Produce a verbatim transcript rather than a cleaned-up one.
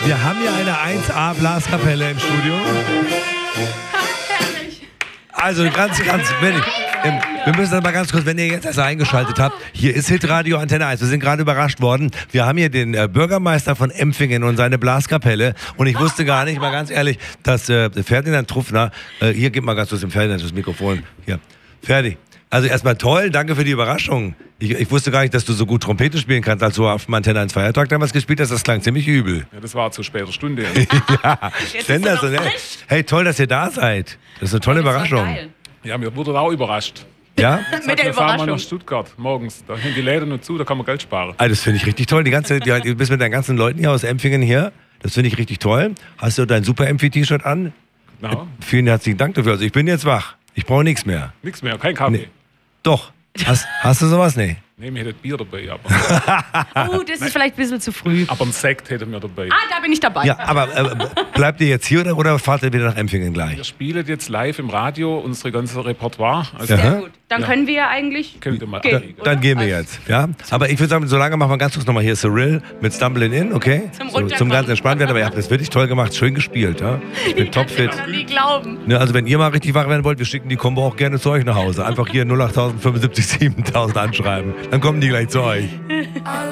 Wir haben hier eine eins A Blaskapelle im Studio. Also ganz, ganz, wenn ich, ähm, wir müssen das mal ganz kurz, wenn ihr jetzt erst eingeschaltet habt, hier ist Hitradio Antenne eins. Wir sind gerade überrascht worden. Wir haben hier den äh, Bürgermeister von Empfingen und seine Blaskapelle. Und ich wusste gar nicht, mal ganz ehrlich, dass äh, Ferdinand Truffner, äh, hier, gib mal ganz kurz dem Ferdinand das Mikrofon. Hier, Ferdi. Also erstmal toll, danke für die Überraschung. Ich, ich wusste gar nicht, dass du so gut Trompete spielen kannst, als du auf dem Antenne eins Feiertag damals gespielt hast. Das klang ziemlich übel. Ja, das war zu später Stunde. Ja, sensationell. Hey, toll, dass ihr da seid. Das ist eine tolle Überraschung. Ja, mir wurde auch überrascht. Ja? Jetzt sagt, wir fahren mal nach Stuttgart morgens. Da sind die Läden noch zu, da kann man Geld sparen. Ah, das finde ich richtig toll. Die ganze, die, du bist mit deinen ganzen Leuten hier aus Empfingen hier. Das finde ich richtig toll. Hast du dein Super-Empfi-T-Shirt an? Genau. Vielen herzlichen Dank dafür. Also ich bin jetzt wach. Ich brauche nichts mehr. Nichts mehr, kein Kaffee. Nee. Doch. Hast, hast du sowas? Nee. Nee, mir hätte Bier dabei. Aber, Oh, das ist vielleicht ein bisschen zu früh. aber ein Sekt hätte mir dabei. Ah, da bin ich dabei. Ja, aber äh, bleibt ihr jetzt hier oder, oder fahrt ihr wieder nach Empfingen gleich? Wir spielen jetzt live im Radio unsere ganze Repertoire. Also Sehr Aha. gut. Dann Ja. können wir ja eigentlich könnt ihr mal gehen. anlegen. Dann gehen wir jetzt. Ja? Aber ich würde sagen, solange machen wir ganz kurz nochmal hier Cyril mit Stumbling In, okay? Zum so, Runterkommen. zum ganz entspannt werden. Aber ihr habt das wirklich toll gemacht, schön gespielt. Ja? Ich bin topfit. Ich kann nie glauben. Ne, also wenn ihr mal richtig wach werden wollt, wir schicken die Kombo auch gerne zu euch nach Hause. Einfach hier null acht null fünfundsiebzig siebentausend anschreiben. Dann kommen die gleich zu euch.